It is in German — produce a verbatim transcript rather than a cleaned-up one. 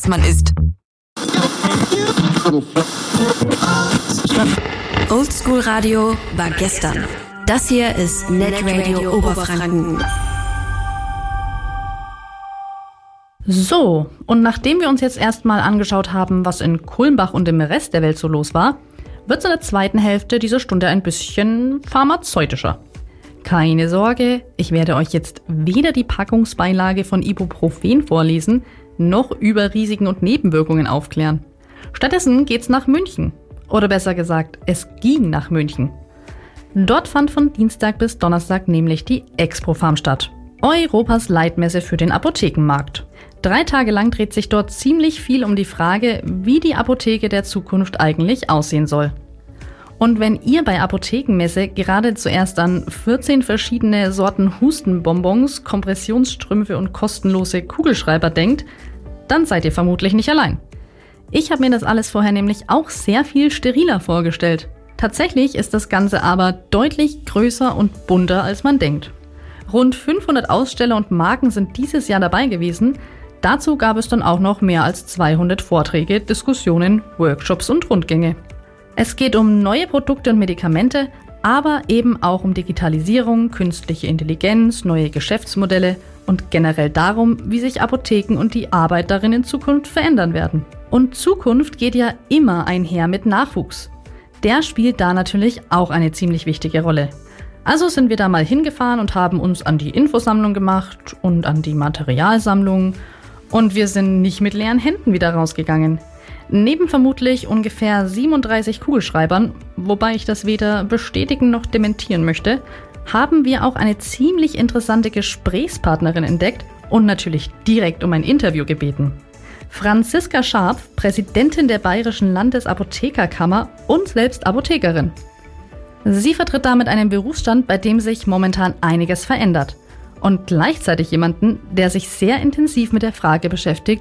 man ist. Oldschool-Radio war gestern. Das hier ist Netradio Oberfranken. So, und nachdem wir uns jetzt erstmal angeschaut haben, was in Kulmbach und im Rest der Welt so los war, wird es in der zweiten Hälfte dieser Stunde ein bisschen pharmazeutischer. Keine Sorge, ich werde euch jetzt weder die Packungsbeilage von Ibuprofen vorlesen, noch über Risiken und Nebenwirkungen aufklären. Stattdessen geht's nach München. Oder besser gesagt, es ging nach München. Dort fand von Dienstag bis Donnerstag nämlich die Expo-Pharm statt. Europas Leitmesse für den Apothekenmarkt. Drei Tage lang dreht sich dort ziemlich viel um die Frage, wie die Apotheke der Zukunft eigentlich aussehen soll. Und wenn ihr bei Apothekenmesse gerade zuerst an vierzehn verschiedene Sorten Hustenbonbons, Kompressionsstrümpfe und kostenlose Kugelschreiber denkt, dann seid ihr vermutlich nicht allein. Ich habe mir das alles vorher nämlich auch sehr viel steriler vorgestellt. Tatsächlich ist das Ganze aber deutlich größer und bunter, als man denkt. Rund fünfhundert Aussteller und Marken sind dieses Jahr dabei gewesen. Dazu gab es dann auch noch mehr als zweihundert Vorträge, Diskussionen, Workshops und Rundgänge. Es geht um neue Produkte und Medikamente, aber eben auch um Digitalisierung, künstliche Intelligenz, neue Geschäftsmodelle und generell darum, wie sich Apotheken und die Arbeit darin in Zukunft verändern werden. Und Zukunft geht ja immer einher mit Nachwuchs. Der spielt da natürlich auch eine ziemlich wichtige Rolle. Also sind wir da mal hingefahren und haben uns an die Infosammlung gemacht und an die Materialsammlung und wir sind nicht mit leeren Händen wieder rausgegangen. Neben vermutlich ungefähr siebenunddreißig Kugelschreibern, wobei ich das weder bestätigen noch dementieren möchte, haben wir auch eine ziemlich interessante Gesprächspartnerin entdeckt und natürlich direkt um ein Interview gebeten. Franziska Scharf, Präsidentin der Bayerischen Landesapothekerkammer und selbst Apothekerin. Sie vertritt damit einen Berufsstand, bei dem sich momentan einiges verändert. Und gleichzeitig jemanden, der sich sehr intensiv mit der Frage beschäftigt,